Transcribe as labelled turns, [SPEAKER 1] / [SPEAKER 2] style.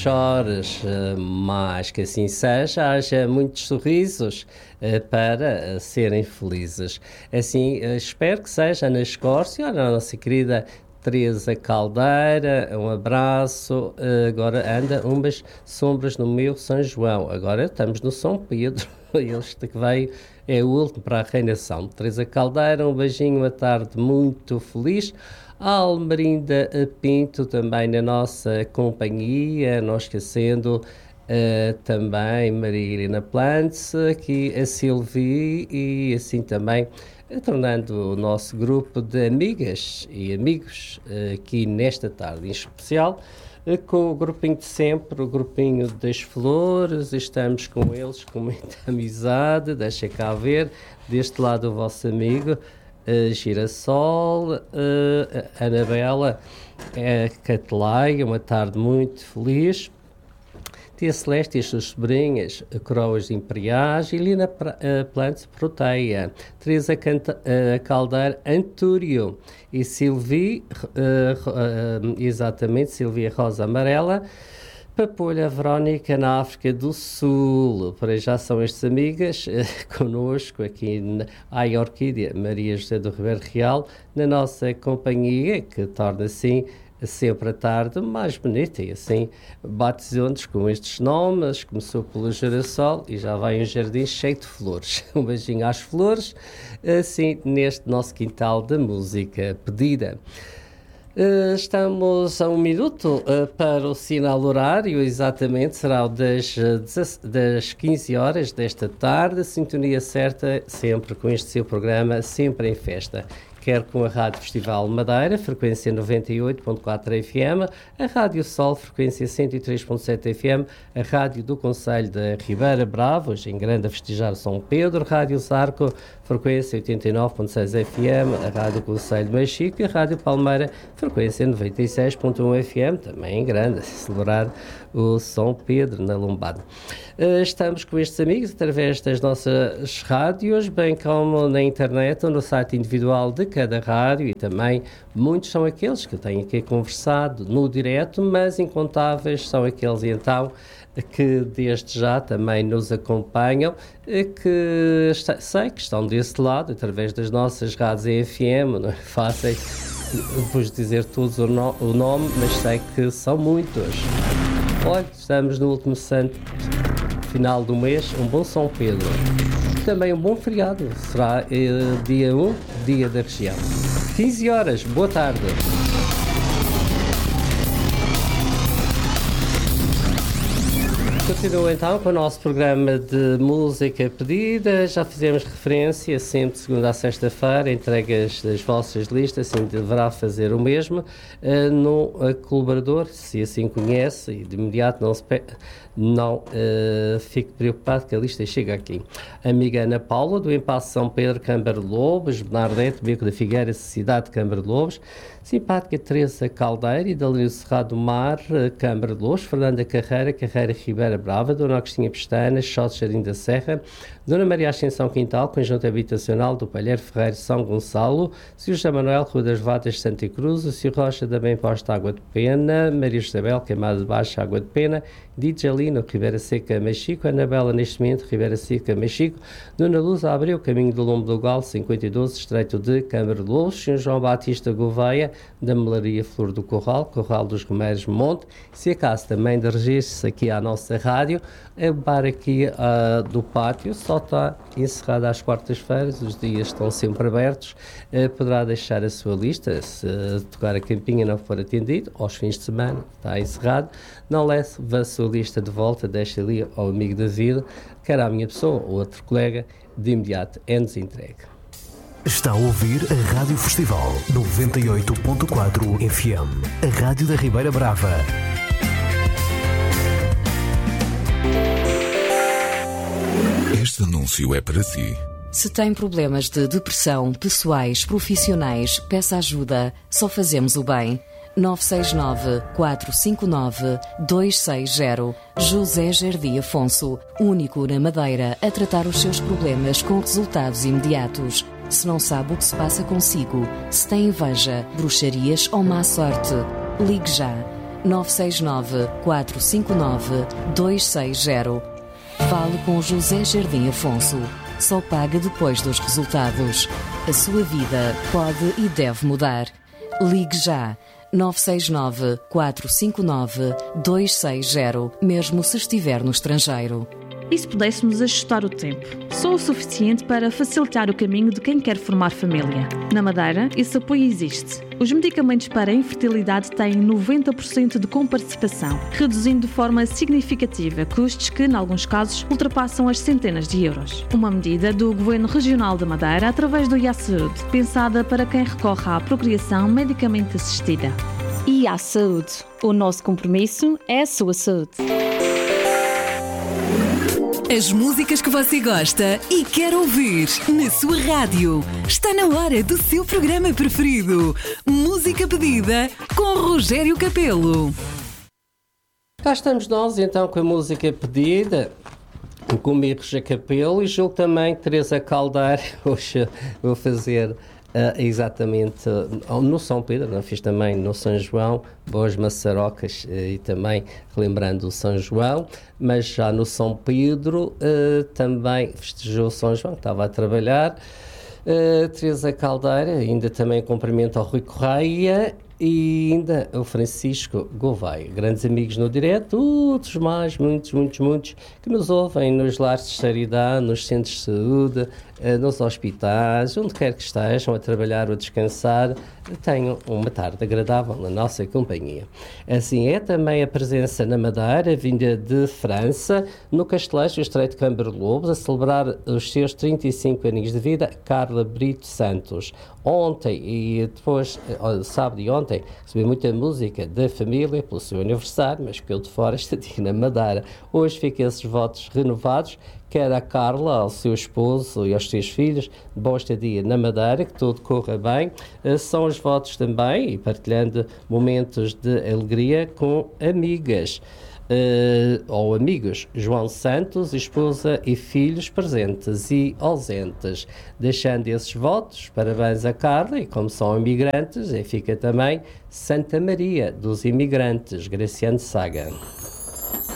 [SPEAKER 1] chores, mas que assim seja, haja muitos sorrisos para serem felizes. Assim, espero que seja na Escócia, a nossa querida Teresa Caldeira, um abraço. Agora anda umas sombras no meu São João. Agora estamos no São Pedro. Este que veio é o último para a reinação. Teresa Caldeira, um beijinho, uma tarde muito feliz. A Almerinda Pinto também na nossa companhia, não esquecendo também Maria Helena Plantz, aqui a Silvi e assim também tornando o nosso grupo de amigas e amigos aqui nesta tarde em especial, com o grupinho de sempre, o grupinho das flores. Estamos com eles com muita amizade. Deixa cá ver, deste lado o vosso amigo Girassol, Anabela, Cateleia, uma tarde muito feliz. Tia Celeste e as suas sobrinhas, Coroas Imperiais, Helena Plantz Proteia, Teresa Caldeira Antúrio e Silvia, exatamente, Silvia Rosa Amarela, Papolha Verónica na África do Sul. Para já são estas amigas conosco aqui na Orquídea Maria José do Ribeiro Real, na nossa companhia, que torna assim sempre a tarde mais bonita e assim bate-se com estes nomes. Começou pelo girassol e já vai um jardim cheio de flores. Um beijinho às flores, assim neste nosso quintal da música pedida. Estamos a 1 minuto para o sinal horário, exatamente será das 15 horas desta tarde, sintonia certa sempre com este seu programa, sempre em festa. Quer com a Rádio Festival Madeira, frequência 98.4 FM, a Rádio Sol, frequência 103.7 FM, a Rádio do Concelho da Ribeira Brava, hoje em grande a festejar São Pedro, Rádio Zarco, frequência 89.6 FM, a Rádio do Concelho de Machico e a Rádio Palmeira, frequência 96.1 FM, também em grande, a celebrar o São Pedro na Lombada. Estamos com estes amigos através das nossas rádios, bem como na internet ou no site individual de cada rádio, e também muitos são aqueles que eu tenho aqui conversado no direto, mas incontáveis são aqueles então que desde já também nos acompanham, que sei que estão desse lado através das nossas rádios EFM. Não é fácil vos dizer todos o nome, mas sei que são muitos. Olha, estamos no último santo final do mês, um bom São Pedro. Também um bom feriado, será dia 1, dia da região. 15 horas, boa tarde. Continua então com o nosso programa de música pedida. Já fizemos referência, sempre de segunda a sexta-feira, entregas das vossas listas, assim deverá fazer o mesmo no colaborador, se assim conhece, e de imediato não fique preocupado que a lista chega aqui. Amiga Ana Paula, do Impasse São Pedro, Câmara de Lobos, Bernardete, Beco da Figueira, cidade de Câmara de Lobos, simpática Teresa Caldeira e Dalino Cerrado do Mar, Câmara de Lobos, Fernanda Carreira Ribeira Brava, Dona Agostinha Pestana, Xote Jardim da Serra, Dona Maria Ascensão Quintal, Conjunto Habitacional do Palheiro Ferreiro São Gonçalo, Sr. José Manuel, Rua das Vatas, Santa Cruz, o Sr. Rocha da Bem Posta, Água de Pena, Maria Josabel, Queimada de Baixo, Água de Pena, Djalino, Ribeira Seca, Machico, Anabela, neste momento, Ribeira Seca, Machico, Dona Luz Abreu, Caminho do Lombo do Gal, 52, Estreito de Câmara de Lobos, Sr. João Batista Gouveia, da Melaria Flor do Corral, Corral dos Romeiros Monte. Se acaso também de registro aqui à nossa rádio, o bar aqui do pátio só está encerrado às quartas-feiras, os dias estão sempre abertos, poderá deixar a sua lista, se tocar a campinha não for atendido, aos fins de semana está encerrado, não leve a sua lista de volta, deixa ali ao amigo da vida, quer à minha pessoa ou outro colega, de imediato é-nos entregue.
[SPEAKER 2] Está a ouvir a Rádio Festival 98.4 FM, a Rádio da Ribeira Brava.
[SPEAKER 3] Este anúncio é para si.
[SPEAKER 4] Se tem problemas de depressão, pessoais, profissionais, peça ajuda. Só fazemos o bem. 969-459-260. José Jardim Afonso, único na Madeira a tratar os seus problemas com resultados imediatos. Se não sabe o que se passa consigo, se tem inveja, bruxarias ou má sorte, ligue já. 969 459 260. Fale com José Jardim Afonso. Só paga depois dos resultados. A sua vida pode e deve mudar. Ligue já. 969 459 260, mesmo se estiver no estrangeiro.
[SPEAKER 5] E se pudéssemos ajustar o tempo? Só o suficiente para facilitar o caminho de quem quer formar família. Na Madeira, esse apoio existe. Os medicamentos para a infertilidade têm 90% de comparticipação, reduzindo de forma significativa custos que, em alguns casos, ultrapassam as centenas de euros. Uma medida do Governo Regional da Madeira através do IA Saúde, pensada para quem recorre à procriação medicamente assistida.
[SPEAKER 6] IA Saúde. O nosso compromisso é a sua saúde.
[SPEAKER 7] As músicas que você gosta e quer ouvir na sua rádio. Está na hora do seu programa preferido. Música pedida com Rogério Capelo.
[SPEAKER 1] Cá estamos nós então com a música pedida, comigo Rogério Capelo e julgo também Teresa Caldeira. Hoje vou fazer exatamente no São Pedro, não fiz também no São João, boas maçarocas e também relembrando o São João, mas já no São Pedro também festejou o São João, que estava a trabalhar. Teresa Caldeira, ainda também cumprimento ao Rui Correia e ainda o Francisco Gouveia, grandes amigos no direto, outros mais, muitos, que nos ouvem nos lares de caridade, nos centros de saúde, nos hospitais, onde quer que estejam a trabalhar ou a descansar, tenham uma tarde agradável na nossa companhia. Assim é também a presença na Madeira, vinda de França, no Castelejo, o Estreito de Câmara de Lobos, a celebrar os seus 35 aninhos de vida, Carla Brito Santos. Ontem e depois, sábado e ontem, recebi muita música da família pelo seu aniversário, mas que eu de fora estadia na Madeira. Hoje fica esses votos renovados, quer a Carla, ao seu esposo e aos seus filhos, de boa estadia na Madeira, que tudo corra bem. São os votos também, e partilhando momentos de alegria com amigas. Ou amigos, João Santos, esposa e filhos presentes e ausentes. Deixando esses votos, parabéns a Carla, e como são imigrantes, aí fica também Santa Maria dos Imigrantes, Graciano Saga.